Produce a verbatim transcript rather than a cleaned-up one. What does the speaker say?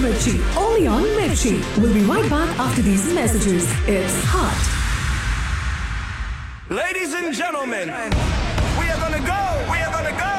Mirchi. Only on Mirchi. We'll be right back after these messages. It's hot. Ladies and gentlemen, we are gonna go. We are gonna go.